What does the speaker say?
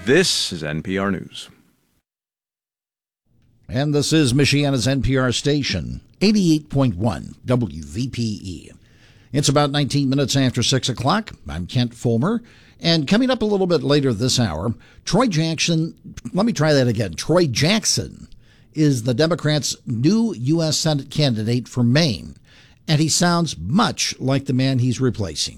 This is NPR News. And this is Michiana's NPR station, 88.1 WVPE. It's about 19 minutes after 6 o'clock. I'm Kent Fulmer. And coming up a little bit later this hour, Troy Jackson is the Democrats' new U.S. Senate candidate for Maine. And he sounds much like the man he's replacing.